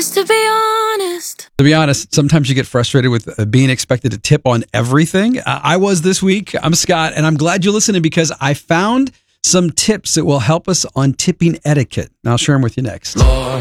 Just to be honest. To be honest, sometimes you get frustrated with being expected to tip on everything. I was this week. I'm Scott, and I'm glad you're listening because I found some tips that will help us on tipping etiquette. And I'll share them with you next. Lord.